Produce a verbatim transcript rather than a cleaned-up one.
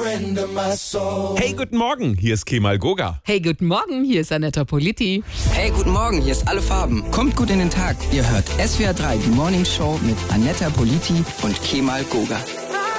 Hey, guten Morgen, hier ist Kemal Goga. Hey, guten Morgen, hier ist Annetta Politi. Hey, guten Morgen, hier ist Alle Farben. Kommt gut in den Tag. Ihr hört S W R drei, die Morning Show mit Annetta Politi und Kemal Goga.